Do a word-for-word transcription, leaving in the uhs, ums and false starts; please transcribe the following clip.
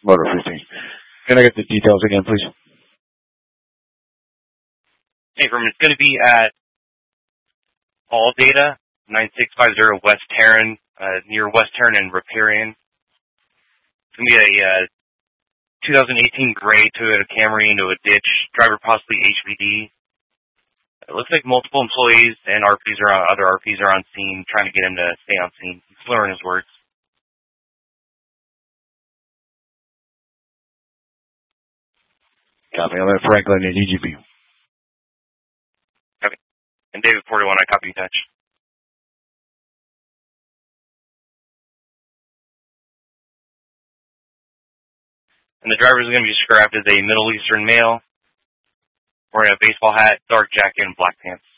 Motor fifteen. Can I get the details again, please? Hey, from it's going to be at All Data, nine six five zero West Terran, uh, near West Terran and Riparian. It's going to be a uh, twenty eighteen gray Toyota Camry into a ditch, driver possibly H V D. It looks like multiple employees and R Ps are on, other R Ps are on scene, trying to get him to stay on scene. He's slurring his words. Copy. I'm at Franklin and E G B. Copy. And David forty-one, I copy touch. And the driver is going to be described as a Middle Eastern male, wearing a baseball hat, dark jacket, and black pants.